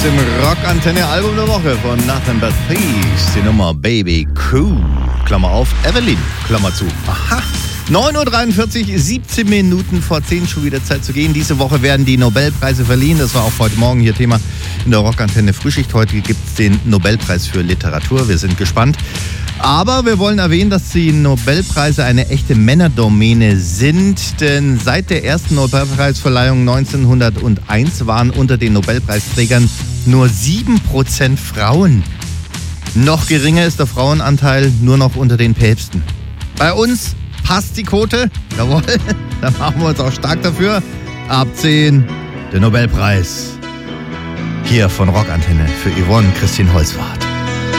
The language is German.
im Rockantenne-Album der Woche von Nothing But Thieves. Die Nummer Baby Cool, Klammer auf, Evelyn, Klammer zu. Aha. 9.43 Uhr, 17 Minuten vor 10, schon wieder Zeit zu gehen. Diese Woche werden die Nobelpreise verliehen. Das war auch heute Morgen hier Thema in der Rockantenne Frühschicht. Heute gibt es den Nobelpreis für Literatur. Wir sind gespannt. Aber wir wollen erwähnen, dass die Nobelpreise eine echte Männerdomäne sind. Denn seit der ersten Nobelpreisverleihung 1901 waren unter den Nobelpreisträgern nur 7% Frauen. Noch geringer ist der Frauenanteil nur noch unter den Päpsten. Bei uns passt die Quote. Jawohl, dann machen wir uns auch stark dafür. Ab 10 der Nobelpreis. Hier von Rockantenne für Yvonne Christine Holzwarth.